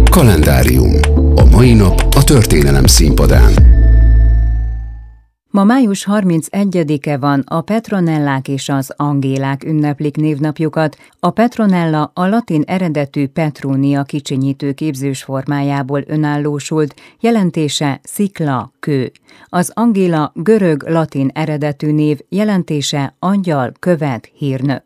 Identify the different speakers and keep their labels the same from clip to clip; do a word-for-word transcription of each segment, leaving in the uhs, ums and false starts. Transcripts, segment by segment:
Speaker 1: Kalendárium. A mai nap a történelem színpadán.
Speaker 2: Ma május harmincegyedike van, a Petronellák és az Angélák ünneplik névnapjukat. A Petronella a latin eredetű Petrunia kicsinyítő képzős formájából önállósult, jelentése szikla, kő. Az Angéla görög-latin eredetű név, jelentése angyal, követ, hírnök.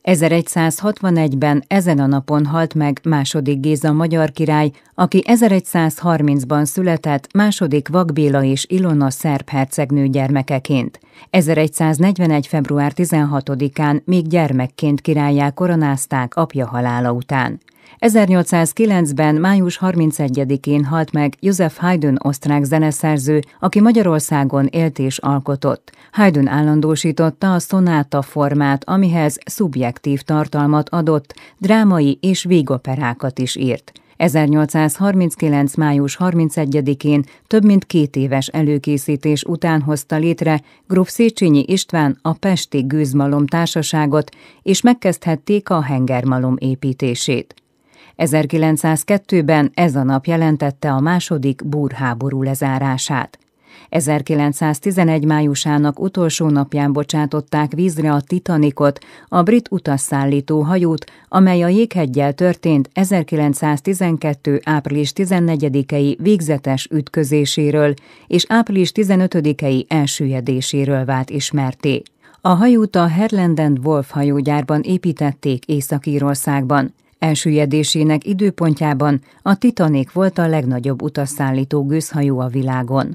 Speaker 2: ezeregyszázhatvanegyben ezen a napon halt meg második Géza magyar király, aki ezeregyszázharmincban született második Vak Béla és Ilona szerb hercegnő gyermekeként. ezeregyszáznegyvenegy február tizenhatodikán még gyermekként királlyá koronázták apja halála után. ezernyolcszázkilencben május harmincegyedikén halt meg Joseph Haydn osztrák zeneszerző, aki Magyarországon élt és alkotott. Haydn állandósította a szonáta formát, amihez szubjektív tartalmat adott, drámai és vígoperákat is írt. ezernyolcszázharminckilenc május harmincegyedikén több mint két éves előkészítés után hozta létre gróf Széchenyi István a Pesti Gőzmalom Társaságot, és megkezdhették a hengermalom építését. ezerkilencszázkettőben ez a nap jelentette a második búrháború lezárását. ezerkilencszáztizenegy májusának utolsó napján bocsátották vízre a Titanicot, a brit utasszállító hajót, amely a jégheggyel történt ezerkilencszáztizenkettő április tizennegyedikei végzetes ütközéséről és április tizenötödikei elsüllyedéséről vált ismertté. A hajót a Herland and Wolff hajógyárban építették Észak-Írországban. Elsüllyedésének időpontjában a Titanic volt a legnagyobb utasszállító gőzhajó a világon.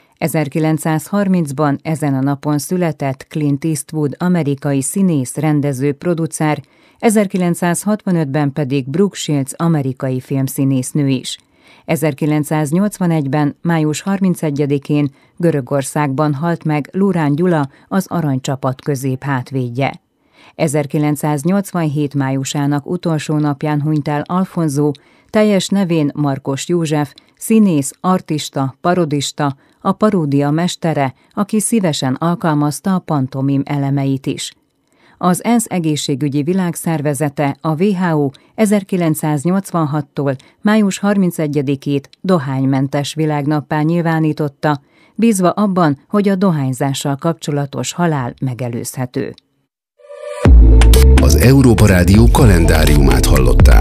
Speaker 2: ezerkilencszázharmincban ezen a napon született Clint Eastwood, amerikai színész, rendező, producer, ezerkilencszázhatvanötben pedig Brooke Shields, amerikai filmszínésznő is. ezerkilencszáznyolcvanegyben május harmincegyedikén Görögországban halt meg Lurán Gyula, az aranycsapat középhátvédje. ezerkilencszáznyolcvanhét májusának utolsó napján hunyt el Alfonso, teljes nevén Markos József, színész, artista, parodista, a paródia mestere, aki szívesen alkalmazta a pantomim elemeit is. Az ENSZ egészségügyi világszervezete, a dupla vé há ó ezerkilencszáznyolcvanhattól május harmincegyedikét dohánymentes világnappá nyilvánította, bízva abban, hogy a dohányzással kapcsolatos halál megelőzhető.
Speaker 1: Az Európa Rádió kalendáriumát hallották.